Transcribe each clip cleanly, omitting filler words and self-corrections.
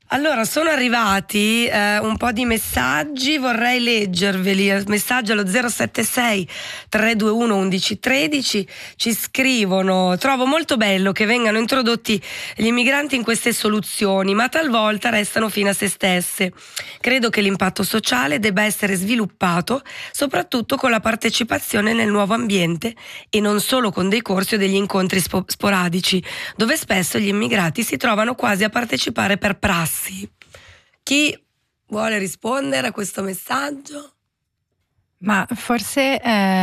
Allora, sono arrivati un po' di messaggi, vorrei leggerveli. Messaggio allo 076 321 1113, ci scrivono: trovo molto bello che vengano introdotti gli immigranti in queste soluzioni, ma talvolta restano fino a se stesse. Credo che l'impatto sociale debba essere sviluppato soprattutto con la partecipazione nel nuovo ambiente e non solo con dei corsi o degli incontri sporadici, dove spesso gli immigrati si trovano quasi a partecipare per prassi. Chi vuole rispondere a questo messaggio? Ma forse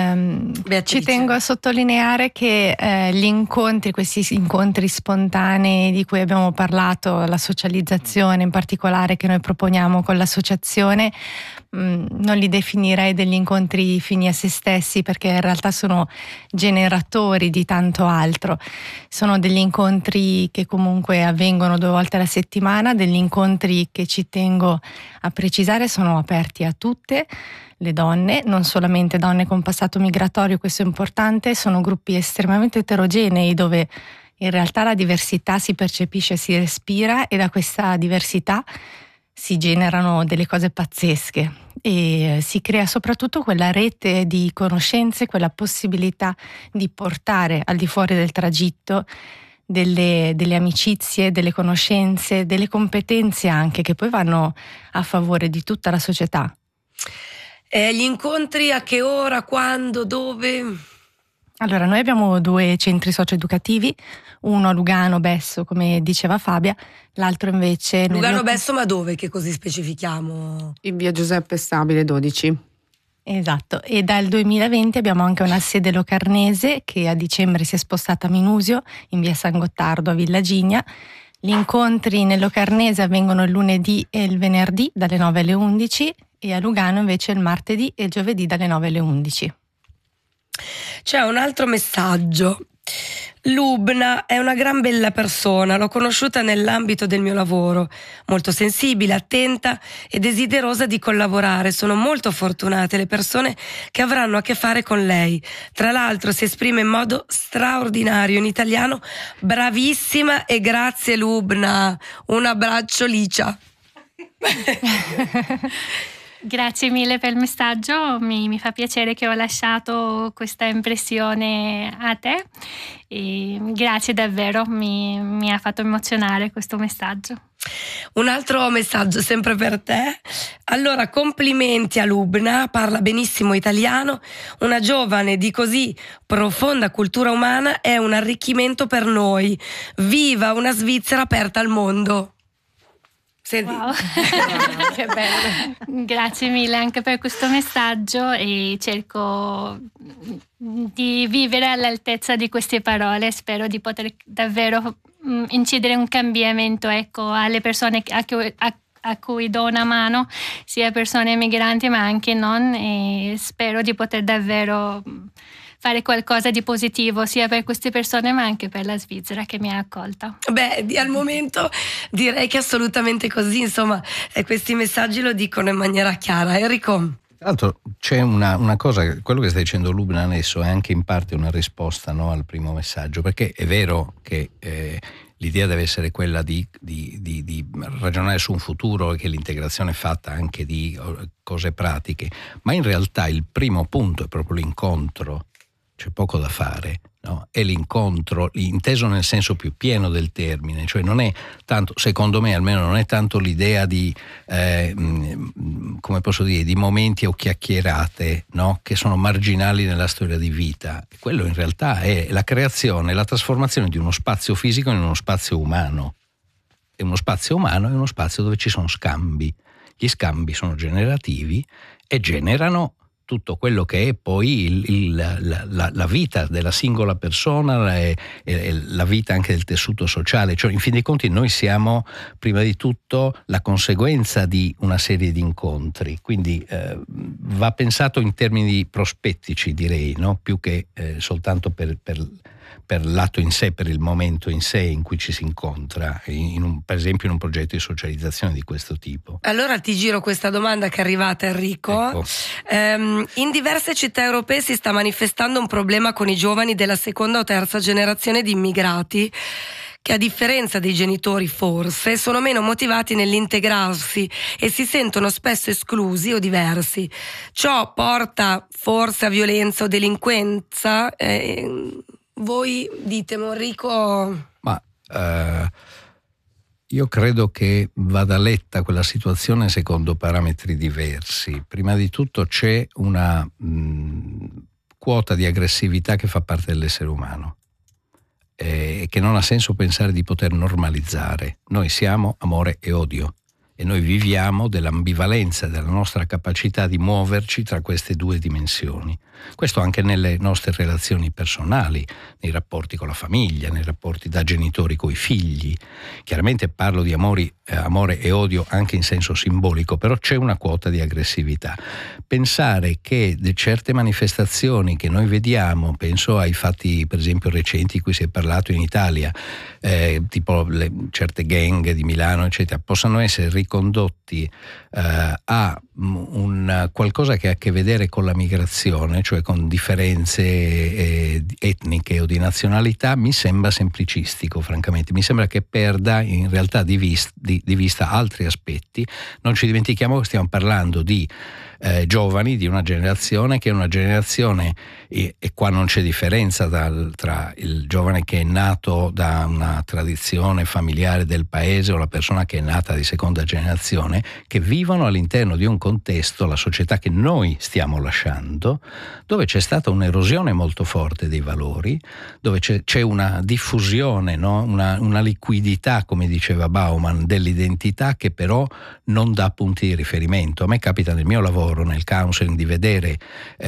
ci tengo a sottolineare che gli incontri, questi incontri spontanei di cui abbiamo parlato, la socializzazione in particolare che noi proponiamo con l'associazione, non li definirei degli incontri fini a se stessi, perché in realtà sono generatori di tanto altro. Sono degli incontri che comunque avvengono 2 volte alla settimana, degli incontri che ci tengo a precisare sono aperti a tutte le donne, non solamente donne con passato migratorio, questo è importante. Sono gruppi estremamente eterogenei dove in realtà la diversità si percepisce, si respira, e da questa diversità si generano delle cose pazzesche e si crea soprattutto quella rete di conoscenze, quella possibilità di portare al di fuori del tragitto delle amicizie, delle conoscenze, delle competenze anche, che poi vanno a favore di tutta la società. Gli incontri a che ora, quando, dove? Allora, noi abbiamo 2 centri socioeducativi, uno a Lugano, Besso, come diceva Fabia, l'altro invece... Lugano, Besso, ma dove? Che così specifichiamo? In via Giuseppe Stabile 12. Esatto, e dal 2020 abbiamo anche una sede locarnese che a dicembre si è spostata a Minusio, in via San Gottardo a Villagigna. Gli incontri nel locarnese avvengono il lunedì e il venerdì dalle 9 alle 11 e a Lugano invece il martedì e il giovedì dalle 9 alle 11. C'è un altro messaggio. Lubna è una gran bella persona, l'ho conosciuta nell'ambito del mio lavoro, molto sensibile, attenta e desiderosa di collaborare. Sono molto fortunate le persone che avranno a che fare con lei. Tra l'altro si esprime in modo straordinario in italiano. Bravissima e grazie Lubna. Un abbraccio Licia. Grazie mille per il messaggio, mi fa piacere che ho lasciato questa impressione a te e grazie davvero, mi ha fatto emozionare questo messaggio. Un altro messaggio sempre per te. Allora, complimenti a Lubna, parla benissimo italiano, una giovane di così profonda cultura umana è un arricchimento per noi. Viva una Svizzera aperta al mondo. Senti. Wow. Che bello. Grazie mille anche per questo messaggio e cerco di vivere all'altezza di queste parole. Spero di poter davvero incidere un cambiamento, ecco, alle persone a cui do una mano, sia persone migranti ma anche non, e spero di poter davvero fare qualcosa di positivo sia per queste persone ma anche per la Svizzera che mi ha accolta. Beh, al momento direi che è assolutamente così, insomma, questi messaggi lo dicono in maniera chiara. Enrico? Tra l'altro c'è una cosa, quello che sta dicendo Lubna adesso è anche in parte una risposta, no, al primo messaggio, perché è vero che l'idea deve essere quella di ragionare su un futuro e che l'integrazione è fatta anche di cose pratiche, ma in realtà il primo punto è proprio l'incontro. C'è poco da fare, no? È l'incontro inteso nel senso più pieno del termine, cioè non è tanto, secondo me almeno, non è tanto l'idea di come posso dire, di momenti o chiacchierate, no? Che sono marginali nella storia di vita. Quello in realtà è la creazione, la trasformazione di uno spazio fisico in uno spazio umano. E uno spazio umano è uno spazio dove ci sono scambi. Gli scambi sono generativi e generano tutto quello che è poi la vita della singola persona e la vita anche del tessuto sociale. Cioè, in fin dei conti, noi siamo prima di tutto la conseguenza di una serie di incontri, quindi va pensato in termini prospettici, direi, no? Più che soltanto per l'atto in sé, per il momento in sé in cui ci si incontra, per esempio in un progetto di socializzazione di questo tipo. Allora ti giro questa domanda che è arrivata, Enrico. Ecco. In diverse città europee si sta manifestando un problema con i giovani della seconda o terza generazione di immigrati che a differenza dei genitori forse sono meno motivati nell'integrarsi e si sentono spesso esclusi o diversi. Ciò porta forse a violenza o delinquenza? Voi dite, Enrico? Ma io credo che vada letta quella situazione secondo parametri diversi. Prima di tutto c'è una quota di aggressività che fa parte dell'essere umano e che non ha senso pensare di poter normalizzare. Noi siamo amore e odio e noi viviamo dell'ambivalenza della nostra capacità di muoverci tra queste due dimensioni. Questo anche nelle nostre relazioni personali, nei rapporti con la famiglia, nei rapporti da genitori coi figli. Chiaramente parlo di amore e odio anche in senso simbolico, però c'è una quota di aggressività. Pensare che certe manifestazioni che noi vediamo, penso ai fatti per esempio recenti di cui si è parlato in Italia, tipo certe gang di Milano eccetera, possano essere ricondotti a un qualcosa che ha a che vedere con la migrazione, cioè con differenze etniche o di nazionalità, mi sembra semplicistico, francamente. Mi sembra che perda in realtà di vista altri aspetti. Non ci dimentichiamo che stiamo parlando di giovani, di una generazione che è una generazione, e qua non c'è differenza tra il giovane che è nato da una tradizione familiare del paese o la persona che è nata di seconda generazione, che vivono all'interno di un contesto, la società che noi stiamo lasciando, dove c'è stata un'erosione molto forte dei valori, dove c'è una diffusione, no? una liquidità, come diceva Bauman, dell'identità che però non dà punti di riferimento. A me capita nel mio lavoro, nel counseling, di vedere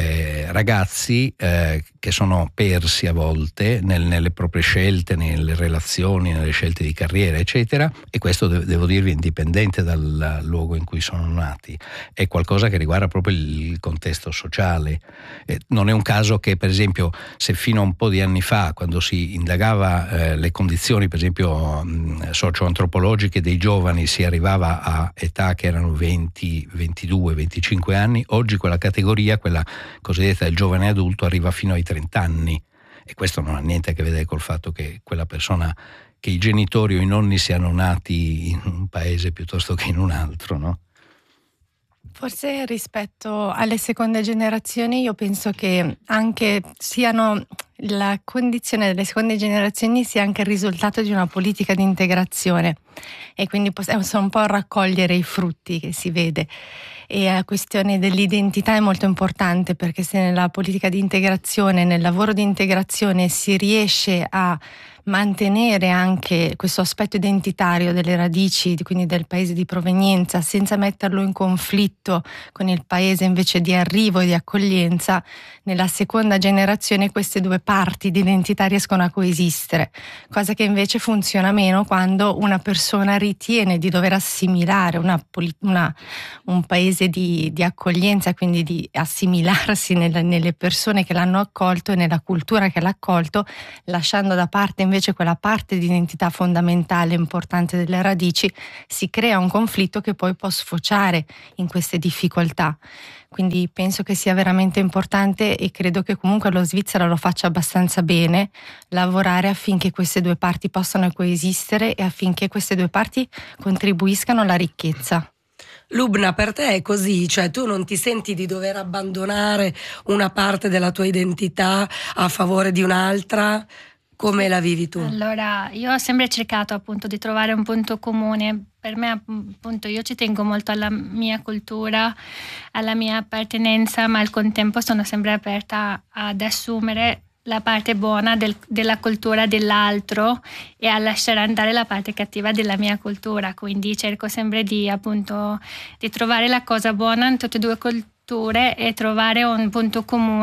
ragazzi che sono persi a volte nelle proprie scelte, nelle relazioni, nelle scelte di carriera eccetera, e questo devo dirvi indipendente dal luogo in cui sono nati, è qualcosa che riguarda proprio il contesto sociale. Non è un caso che per esempio se fino a un po' di anni fa, quando si indagava le condizioni per esempio socio-antropologiche dei giovani, si arrivava a età che erano 20, 22, 25 anni, oggi quella categoria, quella cosiddetta del giovane adulto, arriva fino ai 30 anni, e questo non ha niente a che vedere col fatto che quella persona, che i genitori o i nonni siano nati in un paese piuttosto che in un altro, no? Forse rispetto alle seconde generazioni io penso che anche siano la condizione delle seconde generazioni sia anche il risultato di una politica di integrazione, e quindi possiamo un po' raccogliere i frutti che si vede. E la questione dell'identità è molto importante, perché se nella politica di integrazione, nel lavoro di integrazione si riesce a mantenere anche questo aspetto identitario delle radici, quindi del paese di provenienza, senza metterlo in conflitto con il paese invece di arrivo e di accoglienza, nella seconda generazione queste due parti di identità riescono a coesistere, cosa che invece funziona meno quando una persona ritiene di dover assimilare un paese di accoglienza, quindi di assimilarsi nelle persone che l'hanno accolto e nella cultura che l'ha accolto, lasciando da parte invece quella parte di identità fondamentale importante delle radici. Si crea un conflitto che poi può sfociare in queste difficoltà. Quindi penso che sia veramente importante, e credo che comunque lo Svizzera lo faccia abbastanza bene, lavorare affinché queste due parti possano coesistere e affinché queste due parti contribuiscano alla ricchezza. Lubna, per te è così? Cioè tu non ti senti di dover abbandonare una parte della tua identità a favore di un'altra? Come la vivi tu? Allora, io ho sempre cercato appunto di trovare un punto comune. Per me appunto io ci tengo molto alla mia cultura, alla mia appartenenza, ma al contempo sono sempre aperta ad assumere la parte buona della cultura dell'altro e a lasciare andare la parte cattiva della mia cultura. Quindi cerco sempre di trovare la cosa buona in tutte e due culture e trovare un punto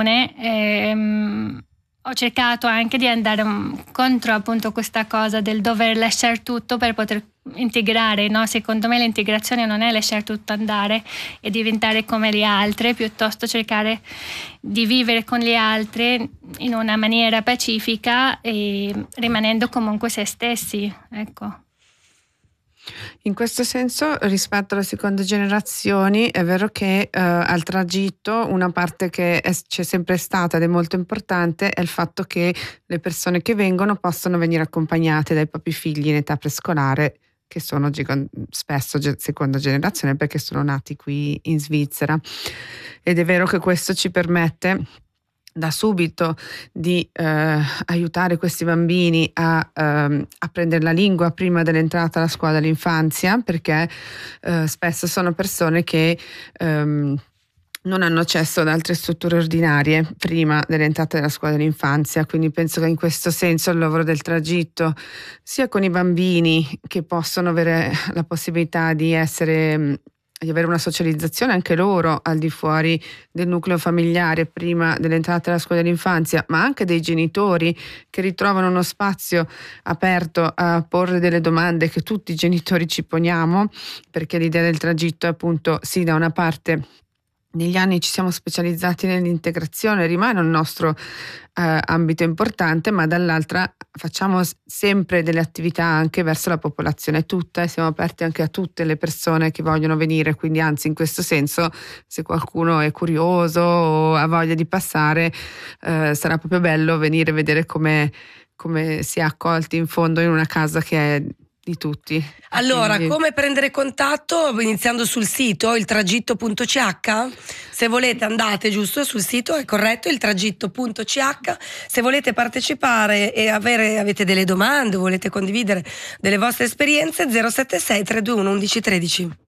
comune. Ho cercato anche di andare contro appunto questa cosa del dover lasciare tutto per poter integrare, no? Secondo me l'integrazione non è lasciare tutto andare e diventare come le altre, piuttosto cercare di vivere con le altre in una maniera pacifica e rimanendo comunque se stessi, ecco. In questo senso, rispetto alle seconde generazioni, è vero che al tragitto una parte che c'è sempre stata ed è molto importante è il fatto che le persone che vengono possono venire accompagnate dai propri figli in età prescolare, che sono spesso seconda generazione perché sono nati qui in Svizzera. Ed è vero che questo ci permette da subito di aiutare questi bambini a apprendere la lingua prima dell'entrata alla scuola dell'infanzia, perché spesso sono persone che non hanno accesso ad altre strutture ordinarie prima dell'entrata della scuola dell'infanzia, quindi penso che in questo senso il lavoro del tragitto, sia con i bambini che possono avere la possibilità di avere una socializzazione anche loro al di fuori del nucleo familiare prima dell'entrata alla scuola dell'infanzia, ma anche dei genitori che ritrovano uno spazio aperto a porre delle domande che tutti i genitori ci poniamo, perché l'idea del tragitto è appunto, sì, da una parte negli anni ci siamo specializzati nell'integrazione, rimane un nostro ambito importante, ma dall'altra facciamo sempre delle attività anche verso la popolazione tutta e siamo aperti anche a tutte le persone che vogliono venire, quindi anzi in questo senso se qualcuno è curioso o ha voglia di passare sarà proprio bello venire a vedere come si è accolti in fondo in una casa che è di tutti. Allora, quindi come prendere contatto? Iniziando sul sito iltragitto.ch. Se volete andate giusto sul sito, è corretto, iltragitto.ch. Se volete partecipare e avete delle domande, volete condividere delle vostre esperienze, 076 321 1113.